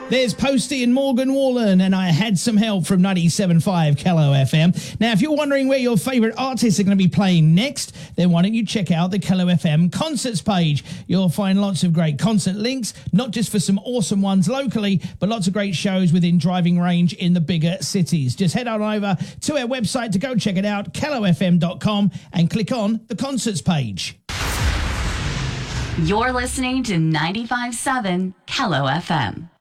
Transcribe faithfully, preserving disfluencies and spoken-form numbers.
There's Posty and Morgan Wallen, and I had some help from ninety-seven point five Kello F M. Now, if you're wondering where your favourite artists are going to be playing next, then why don't you check out the Kello F M concerts page. You'll find lots of great concert links, not just for some awesome ones locally, but lots of great shows within driving range in the bigger cities. Just head on over to our website to go check it out, kello f m dot com, and click on the concerts page. You're listening to ninety-five point seven Kello F M.